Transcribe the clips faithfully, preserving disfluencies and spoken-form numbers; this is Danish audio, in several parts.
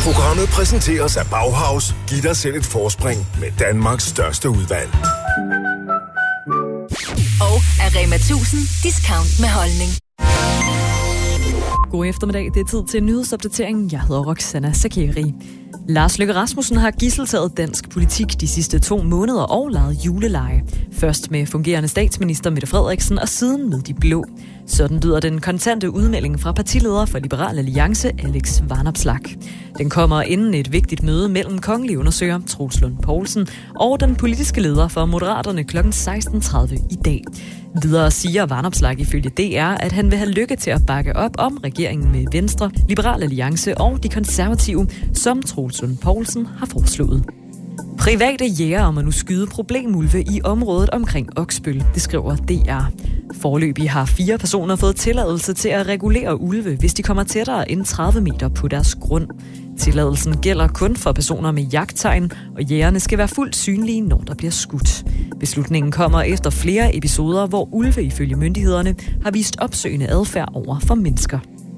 Programmet præsenteres af Bauhaus. Giv dig selv et forspring med Danmarks største udvalg. Og af Rema tusind discount med holdning. God eftermiddag, det er tid til en nyhedsopdatering. Jeg hedder Roxana Sakeri. Lars Løkke Rasmussen har gidseltaget dansk politik de sidste to måneder og lavet juleleje. Først med fungerende statsminister Mette Frederiksen og siden med de blå. Sådan lyder den kontante udmelding fra partileder for Liberal Alliance, Alex Vanopslagh. Den kommer inden et vigtigt møde mellem kongelig undersøger Troels Lund Poulsen og den politiske leder for Moderaterne kl. seksten tredive i dag. Videre siger Vanopslagh ifølge D R, at han vil have Løkke til at bakke op om regeringen med Venstre, Liberal Alliance og de konservative, som Troels Lund Poulsen har foreslået. Private jæger må nu skyde problemulve i området omkring Oksbøl, det skriver D R. Foreløbig har fire personer fået tilladelse til at regulere ulve, hvis de kommer tættere end tredive meter på deres grund. Tilladelsen gælder kun for personer med jagttegn, og jægerne skal være fuldt synlige, når der bliver skudt. Beslutningen kommer efter flere episoder, hvor ulve ifølge myndighederne har vist opsøgende adfærd over for mennesker.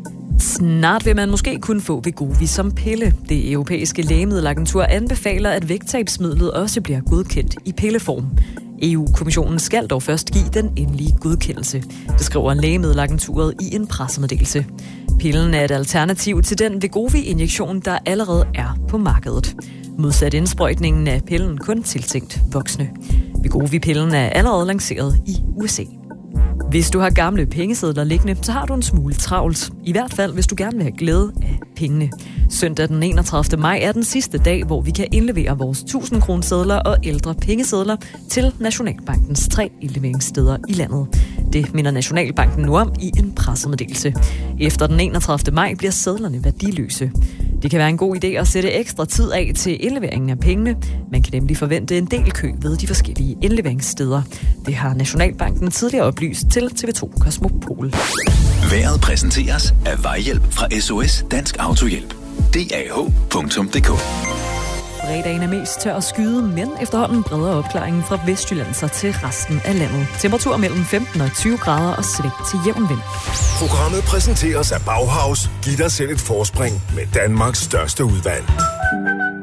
Snart vil man måske kunne få Wegovy som pille. Det europæiske lægemiddelagentur anbefaler, at vægttabsmidlet også bliver godkendt i pilleform. E U-kommissionen skal dog først give den endelige godkendelse. Det skriver lægemiddelagenturet i en pressemeddelelse. Pillen er et alternativ til den Wegovy-injektion, der allerede er på markedet. Modsat indsprøjtningen er pillen kun tiltænkt voksne. Wegovy-pillen er allerede lanceret i U S A. Hvis du har gamle pengesedler liggende, så har du en smule travlt. I hvert fald, hvis du gerne vil have glæde af pengene. Søndag den enogtredivte maj er den sidste dag, hvor vi kan indlevere vores tusind kronesedler og ældre pengesedler til Nationalbankens tre indleveringssteder i landet. Det minder Nationalbanken nu om i en pressemeddelelse. Efter den enogtredivte maj bliver sedlerne værdiløse. Det kan være en god idé at sætte ekstra tid af til indleveringen af pengene. Man kan nemlig forvente en del kø ved de forskellige indleveringssteder. Det har Nationalbanken tidligere oplyst til T V to Kosmopol. Vejret præsenteres af Vejhjælp fra S O S Dansk Autohjælp. D A H punktum d k. Fredagen er mest tør at skyde, men efterhånden breder opklaringen fra Vestjylland sig til resten af landet. Temperatur mellem femten og tyve grader og sving til jævn vind. Programmet præsenteres af Bauhaus. Giv dig selv et forspring med Danmarks største udvalg.